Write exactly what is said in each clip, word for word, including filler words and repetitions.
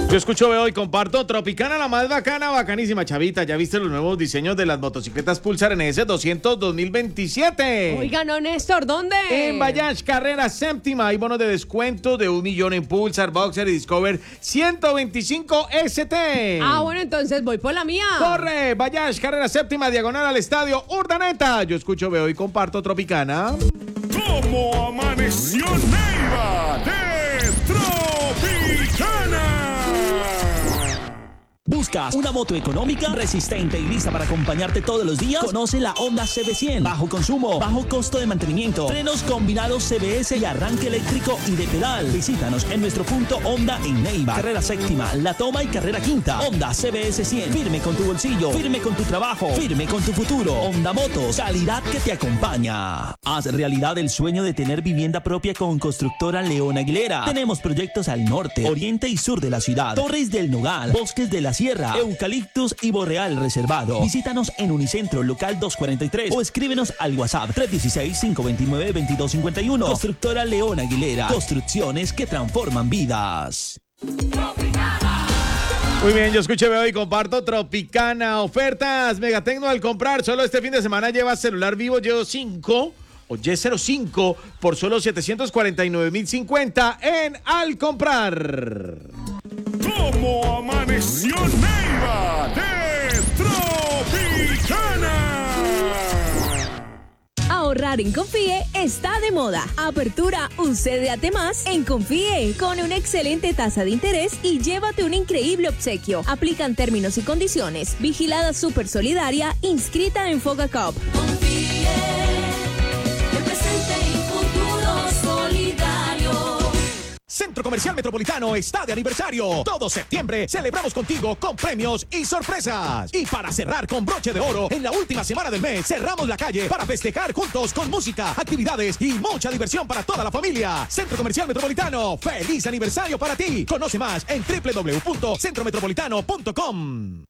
Yo escucho, veo y comparto Tropicana, la más bacana, bacanísima. Chavita, ¿ya viste los nuevos diseños de las motocicletas Pulsar N S doscientos dos mil veintisiete? Oiga, no, Néstor, ¿dónde? En Bayash Carrera Séptima hay bonos de descuento de un millón en Pulsar, Boxer y Discover ciento veinticinco S T. Ah, bueno, entonces voy por la mía. Corre, Bayash Carrera Séptima, diagonal al estadio Urdaneta. Yo escucho, veo y comparto Tropicana. ¿Cómo amaneció Neiva de Tropicana? ¿Buscas una moto económica, resistente y lista para acompañarte todos los días? Conoce la Honda C B cien. Bajo consumo, bajo costo de mantenimiento, frenos combinados C B S y arranque eléctrico y de pedal. Visítanos en nuestro punto Honda en Neiva, Carrera Séptima, La Toma y Carrera Quinta. Honda C B S cien. Firme con tu bolsillo, firme con tu trabajo, firme con tu futuro. Honda Motos, calidad que te acompaña. Haz realidad el sueño de tener vivienda propia con Constructora León Aguilera. Tenemos proyectos al norte, oriente y sur de la ciudad. Torres del Nogal, Bosques de la Sierra, Eucaliptus y Borreal Reservado. Visítanos en Unicentro, local doscientos cuarenta y tres o escríbenos al WhatsApp tres uno seis, cinco dos nueve, dos dos cinco uno. Constructora León Aguilera. Construcciones que transforman vidas. Muy bien, yo escuché, veo y comparto Tropicana. Ofertas Megatecno al comprar. Solo este fin de semana lleva celular Vivo Y cinco o Y cero cinco por solo setecientos cuarenta y nueve mil cincuenta en Al Comprar. ¿Cómo amaneció Neiva de Tropicana? Ahorrar en Confíe está de moda. Apertura un C D A T más en Confíe con una excelente tasa de interés y llévate un increíble obsequio. Aplican términos y condiciones. Vigilada Super Solidaria, inscrita en Fogacop. Confíe, el presente y futuro solidario. Centro Comercial Metropolitano está de aniversario. Todo septiembre celebramos contigo con premios y sorpresas. Y para cerrar con broche de oro, en la última semana del mes cerramos la calle para festejar juntos con música, actividades y mucha diversión para toda la familia. Centro Comercial Metropolitano, feliz aniversario para ti. Conoce más en doble u doble u doble u punto centro metropolitano punto com.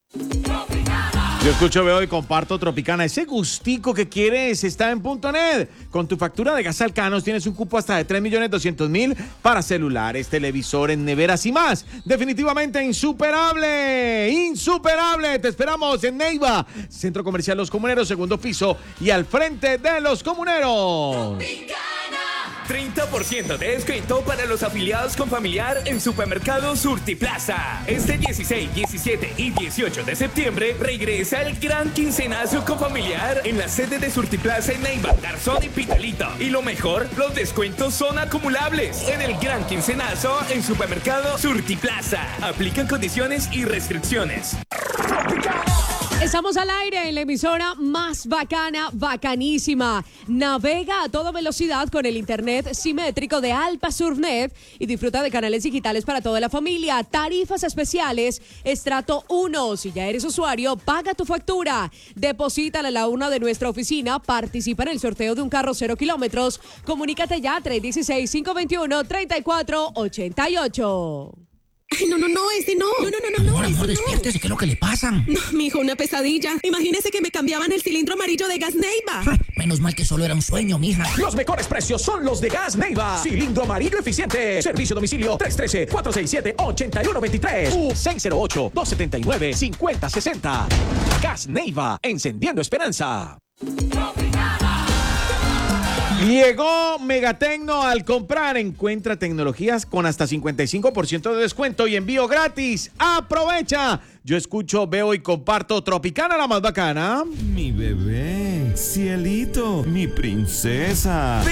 Yo escucho, veo y comparto Tropicana. Ese gustico que quieres está en Punto Net. Con tu factura de gas Alcanos tienes un cupo hasta de tres millones doscientos mil para celulares, televisores, neveras y más. Definitivamente insuperable, insuperable. Te esperamos en Neiva, Centro Comercial Los Comuneros, segundo piso y al frente de Los Comuneros. treinta por ciento de descuento para los afiliados con familiar en Supermercado Surtiplaza. Este dieciséis, diecisiete y dieciocho de septiembre regresa el gran quincenazo con familiar en la sede de Surtiplaza en Neiva, Garzón y Pitalito. Y lo mejor, los descuentos son acumulables en el gran quincenazo en Supermercado Surtiplaza. Aplican condiciones y restricciones. Estamos al aire en la emisora más bacana, bacanísima. Navega a toda velocidad con el internet simétrico de Alpa Surnet y disfruta de canales digitales para toda la familia. Tarifas especiales, estrato uno. Si ya eres usuario, paga tu factura. Deposítala a la una de nuestra oficina. Participa en el sorteo de un carro cero kilómetros. Comunícate ya tres uno seis, cinco dos uno, tres cuatro ocho ocho. Ay, no, no, no, este no. No, no, no, no, amor, no. amor, despiértese, ¿qué es lo que le pasa? No, mijo, una pesadilla. Imagínese que me cambiaban el cilindro amarillo de Gas Neiva. Ah, menos mal que solo era un sueño, mija. Los mejores precios son los de Gas Neiva. Cilindro amarillo eficiente. Servicio domicilio tres uno tres, cuatro seis siete, ocho uno dos tres u seis cero ocho, dos siete nueve, cinco cero seis cero. Gas Neiva, encendiendo esperanza. Llegó Megatecno al comprar. Encuentra tecnologías con hasta cincuenta y cinco por ciento de descuento y envío gratis. ¡Aprovecha! Yo escucho, veo y comparto Tropicana, la más bacana. Mi bebé, cielito, mi princesa.